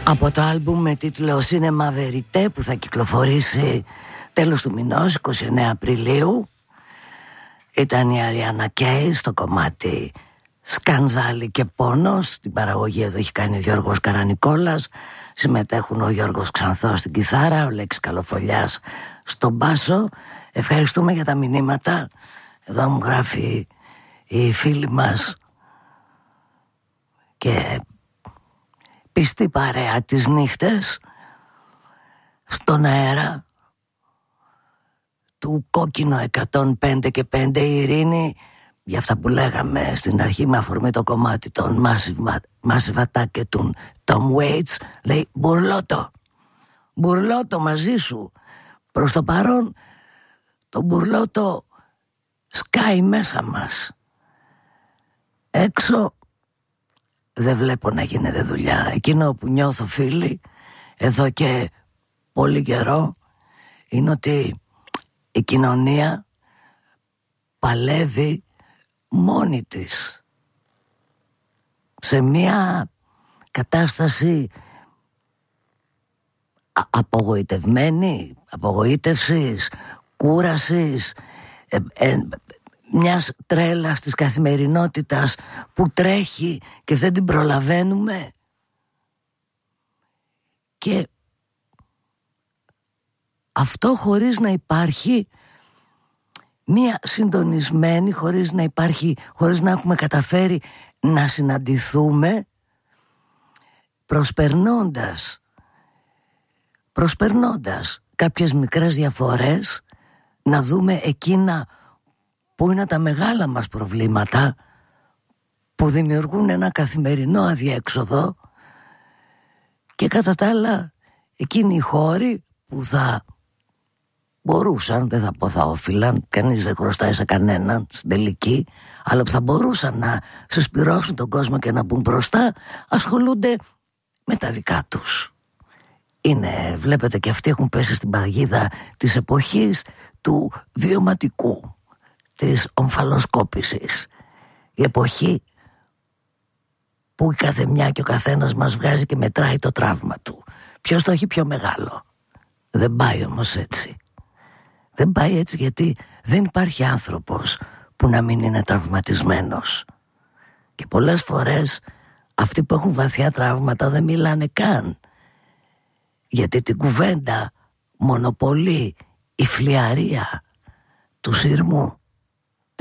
Από το άλμπουμ με τίτλο Cinema Verité που θα κυκλοφορήσει τέλος του μηνός, 29 Απριλίου, ήταν η Αριάννα Κέι στο κομμάτι Σκανδάλι και Πόνος. Την παραγωγή εδώ έχει κάνει ο Γιώργος Καρανικόλας. Συμμετέχουν ο Γιώργος Ξανθός στην κιθάρα, ο Λέξης Καλοφολιάς στον μπάσο. Ευχαριστούμε για τα μηνύματα. Εδώ μου γράφει η φίλη μας και πιστή παρέα τις νύχτες στον αέρα του Κόκκινο 105 και 5, η Ειρήνη, για αυτά που λέγαμε στην αρχή με αφορμή το κομμάτι των Massive Attack και του Tom Waits, λέει μπουρλότο μαζί σου. Προς το παρόν το μπουρλότο σκάει μέσα μας. Έξω δεν βλέπω να γίνεται δουλειά. Εκείνο που νιώθω, φίλοι, εδώ και πολύ καιρό, είναι ότι η κοινωνία παλεύει μόνη της σε μια κατάσταση απογοήτευσης, κούρασης, μιας τρέλας της καθημερινότητας που τρέχει και δεν την προλαβαίνουμε. Και αυτό χωρίς να υπάρχει μία συντονισμένη, χωρίς να έχουμε καταφέρει να συναντηθούμε, προσπερνώντας κάποιες μικρές διαφορές, να δούμε εκείνα που είναι τα μεγάλα μας προβλήματα, που δημιουργούν ένα καθημερινό αδιέξοδο, και κατά τα άλλα εκείνοι οι χώροι που θα μπορούσαν, δεν θα πω θα όφυλαν, κανείς δεν χρωστάει σε κανέναν στην τελική, αλλά που θα μπορούσαν να συσπυρώσουν τον κόσμο και να μπουν μπροστά, ασχολούνται με τα δικά τους. Βλέπετε, και αυτοί έχουν πέσει στην παγίδα της εποχής του βιωματικού, της ομφαλοσκόπησης. Η εποχή που η καθεμιά και ο καθένας μας βγάζει και μετράει το τραύμα του. Ποιος το έχει πιο μεγάλο. Δεν πάει όμως έτσι. Δεν πάει έτσι, γιατί δεν υπάρχει άνθρωπος που να μην είναι τραυματισμένος. Και πολλές φορές αυτοί που έχουν βαθιά τραύματα δεν μιλάνε καν, γιατί την κουβέντα μονοπολεί η φλιαρία του σειρμού.